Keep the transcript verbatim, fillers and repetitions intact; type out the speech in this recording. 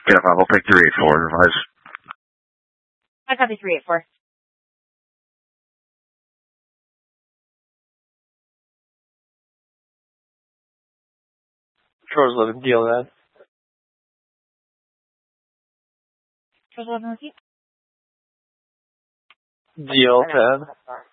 Yeah, I'll take three eight four. Revise. I copy three eight four. Controls eleven, deal that. Controls eleven, repeat. Deal ten.